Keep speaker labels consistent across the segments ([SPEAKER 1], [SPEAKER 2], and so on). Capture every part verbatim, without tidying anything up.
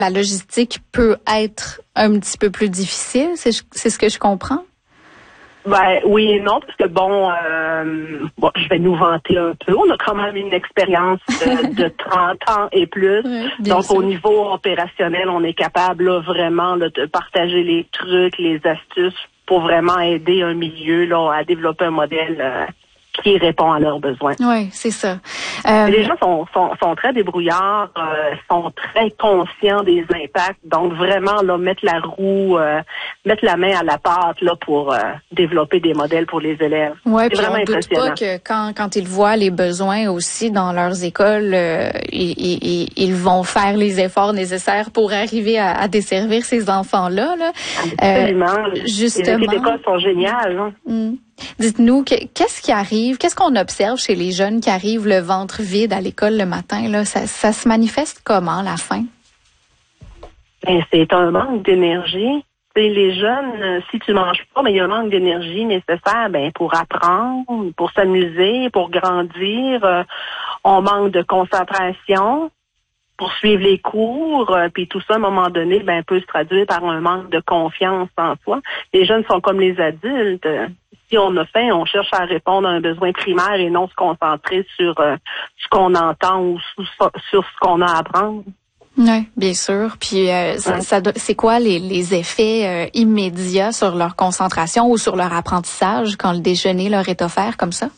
[SPEAKER 1] la logistique peut être un petit peu plus difficile, c'est, c'est ce que je comprends?
[SPEAKER 2] Ben oui et non, parce que bon, euh, bon, je vais nous vanter un peu. On a quand même une expérience de, de trente ans et plus.
[SPEAKER 1] Oui,
[SPEAKER 2] donc
[SPEAKER 1] sûr.
[SPEAKER 2] au niveau opérationnel, on est capable là, vraiment là, de partager les trucs, les astuces pour vraiment aider un milieu là, à développer un modèle euh, qui répond à leurs besoins.
[SPEAKER 1] Oui, c'est ça. Euh...
[SPEAKER 2] Les gens sont, sont, sont très débrouillards, euh, sont très conscients des impacts. Donc vraiment là, mettre la roue, euh, mettre la main à la pâte là pour euh, développer des modèles pour les élèves.
[SPEAKER 1] Oui,
[SPEAKER 2] c'est
[SPEAKER 1] puis
[SPEAKER 2] vraiment
[SPEAKER 1] on doute
[SPEAKER 2] impressionnant.
[SPEAKER 1] pas que quand quand ils voient les besoins aussi dans leurs écoles, euh, ils, ils, ils vont faire les efforts nécessaires pour arriver à, à desservir ces enfants-là. Là.
[SPEAKER 2] Absolument.
[SPEAKER 1] Euh, justement.
[SPEAKER 2] Les écoles sont géniales. Hein?
[SPEAKER 1] Mm. Dites-nous, qu'est-ce qui arrive, qu'est-ce qu'on observe chez les jeunes qui arrivent le ventre vide à l'école le matin? Là? Ça, ça se manifeste comment, la faim?
[SPEAKER 2] Ben, c'est un manque d'énergie. T'sais, les jeunes, si tu manges pas, mais il y a un manque d'énergie nécessaire ben, pour apprendre, pour s'amuser, pour grandir. Euh, on manque de concentration pour suivre les cours, euh, puis tout ça, à un moment donné, ben, peut se traduire par un manque de confiance en soi. Les jeunes sont comme les adultes. Si on a faim, on cherche à répondre à un besoin primaire et non se concentrer sur euh, ce qu'on entend ou sur, sur ce qu'on a à apprendre.
[SPEAKER 1] Oui, bien sûr. Puis euh, ça,
[SPEAKER 2] ouais.
[SPEAKER 1] ça, c'est quoi les, les effets euh, immédiats sur leur concentration ou sur leur apprentissage quand le déjeuner leur est offert comme ça?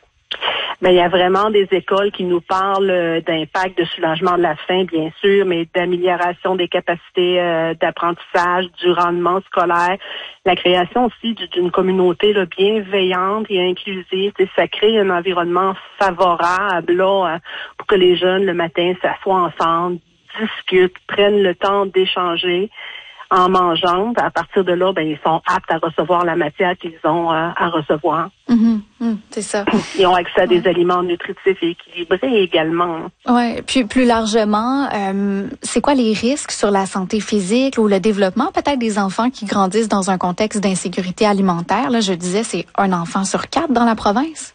[SPEAKER 2] Ben, il y a vraiment des écoles qui nous parlent euh, d'impact de soulagement de la faim, bien sûr, mais d'amélioration des capacités euh, d'apprentissage, du rendement scolaire, la création aussi d'une communauté là, bienveillante et inclusive. Et ça crée un environnement favorable là, pour que les jeunes, le matin, s'assoient ensemble, discutent, prennent le temps d'échanger en mangeant. À partir de là, ben ils sont aptes à recevoir la matière qu'ils ont euh, à recevoir.
[SPEAKER 1] Mm-hmm. Mm, c'est ça.
[SPEAKER 2] Ils ont accès à
[SPEAKER 1] ouais.
[SPEAKER 2] des aliments nutritifs et équilibrés également.
[SPEAKER 1] Oui, puis plus largement, euh, c'est quoi les risques sur la santé physique ou le développement peut-être des enfants qui grandissent dans un contexte d'insécurité alimentaire? Là, je disais, c'est un enfant sur quatre dans la province.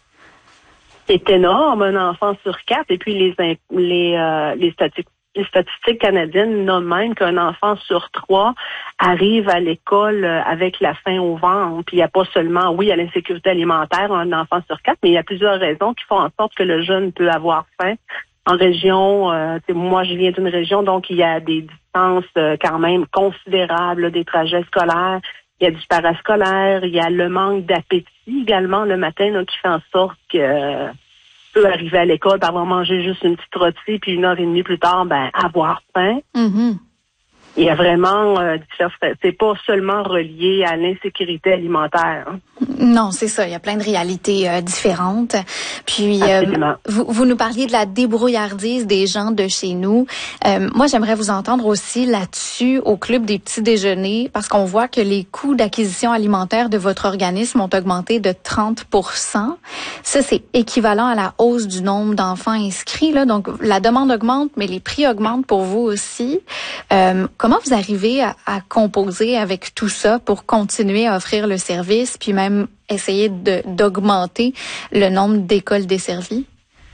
[SPEAKER 2] C'est énorme, un enfant sur quatre. Et puis les les euh, les statistiques Les statistiques canadiennes nomment même qu'un enfant sur trois arrive à l'école avec la faim au ventre. Puis il n'y a pas seulement, oui, il y a l'insécurité alimentaire, un enfant sur quatre, mais il y a plusieurs raisons qui font en sorte que le jeune peut avoir faim. En région, euh, moi je viens d'une région, donc il y a des distances euh, quand même considérables, là, des trajets scolaires. Il y a du parascolaire, il y a le manque d'appétit également le matin là, qui fait en sorte que euh, peut arriver à l'école, par avoir mangé juste une petite rôtie, puis une heure et demie plus tard, ben avoir faim.
[SPEAKER 1] Mm-hmm.
[SPEAKER 2] Il y a vraiment, euh, c'est pas seulement relié à l'insécurité alimentaire. Hein.
[SPEAKER 1] Non, c'est ça. Il y a plein de réalités euh, différentes. Puis, euh, vous, vous nous parliez de la débrouillardise des gens de chez nous. Euh, moi, j'aimerais vous entendre aussi là-dessus au Club des petits déjeuners, parce qu'on voit que les coûts d'acquisition alimentaire de votre organisme ont augmenté de trente pour cent. Ça, c'est équivalent à la hausse du nombre d'enfants inscrits. Là. Donc, la demande augmente, mais les prix augmentent pour vous aussi. Euh, comment vous arrivez à, à composer avec tout ça pour continuer à offrir le service, puis même essayer de, d'augmenter le nombre d'écoles desservies?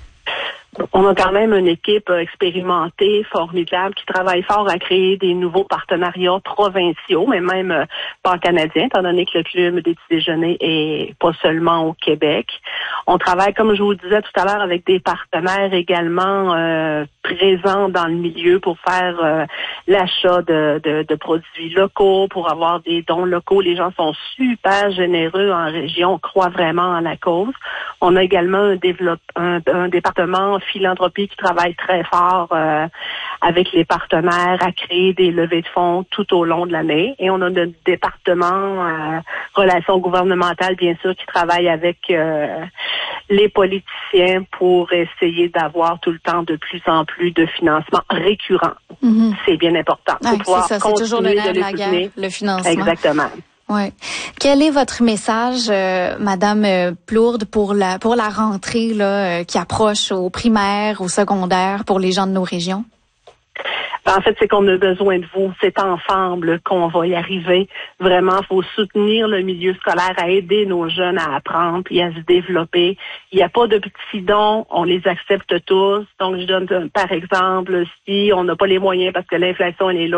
[SPEAKER 2] On a quand même une équipe expérimentée, formidable, qui travaille fort à créer des nouveaux partenariats provinciaux, mais même euh, pan-canadiens, étant donné que le Club des petits déjeuners est pas seulement au Québec. On travaille, comme je vous le disais tout à l'heure, avec des partenaires également euh, présents dans le milieu pour faire euh, l'achat de, de, de produits locaux, pour avoir des dons locaux. Les gens sont super généreux en région, on croit vraiment en la cause. On a également un, développe, un, un département philanthropie qui travaille très fort euh, avec les partenaires à créer des levées de fonds tout au long de l'année. Et on a notre département euh, relations gouvernementales, bien sûr, qui travaille avec euh, les politiciens pour essayer d'avoir tout le temps de plus en plus de financement récurrent. Mm-hmm. C'est bien important.
[SPEAKER 1] Ouais, pour pouvoir c'est ça, c'est toujours le nerf de la guerre, le financement.
[SPEAKER 2] Exactement.
[SPEAKER 1] Ouais. Quel est votre message, euh, Madame euh, Plourde, pour la pour la rentrée là euh, qui approche au primaire, au secondaire, pour les gens de nos régions?
[SPEAKER 2] En fait, c'est qu'on a besoin de vous. C'est ensemble qu'on va y arriver. Vraiment, il faut soutenir le milieu scolaire à aider nos jeunes à apprendre et à se développer. Il n'y a pas de petits dons, on les accepte tous. Donc, je donne par exemple, si on n'a pas les moyens parce que l'inflation elle est là,